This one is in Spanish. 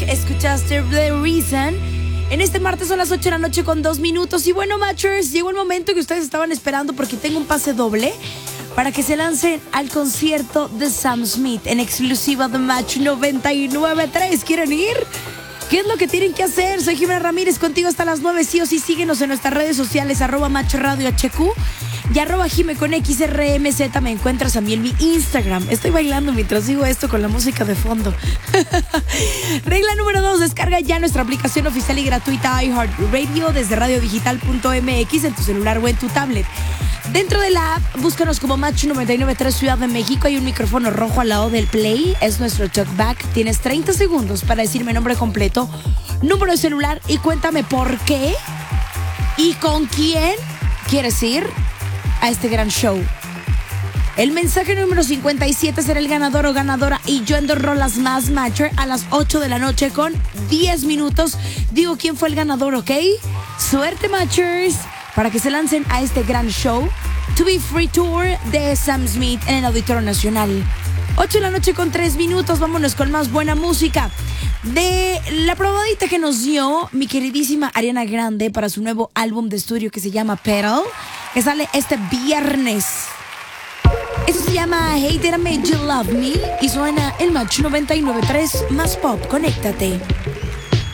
escuchaste The Reason. En este martes son las 8 de la noche con 2 minutos. Y bueno, Matchers, llegó el momento que ustedes estaban esperando porque tengo un pase doble para que se lancen al concierto de Sam Smith en exclusiva de Match 99.3. ¿Quieren ir? ¿Qué es lo que tienen que hacer? Soy Jimena Ramírez, contigo hasta las 9. Sí o sí, síguenos en nuestras redes sociales, @MatchRadioHQ y @Jime con XRMZ. Me encuentras a mí en mi Instagram. Estoy bailando mientras digo esto con la música de fondo. Regla número 2, descarga ya nuestra aplicación oficial y gratuita iHeartRadio desde radiodigital.mx en tu celular o en tu tablet. Dentro de la app, búscanos como Match 99.3 Ciudad de México. Hay un micrófono rojo al lado del play. Es nuestro talkback. Tienes 30 segundos para decirme nombre completo, número de celular y cuéntame por qué y con quién quieres ir a este gran show. El mensaje número 57 será el ganador o ganadora y yo ando rolas más Matcher a las 8 de la noche con 10 minutos. Digo quién fue el ganador, ¿ok? Suerte, Matchers, para que se lancen a este gran show To Be Free Tour de Sam Smith en el Auditorio Nacional. 8 de la noche con 3 minutos, vámonos con más buena música. De la probadita que nos dio mi queridísima Ariana Grande para su nuevo álbum de estudio que se llama Petal, que sale este viernes. Esto se llama Hey Did I Make You Love Me y suena el Match 99.3 más pop. Conéctate.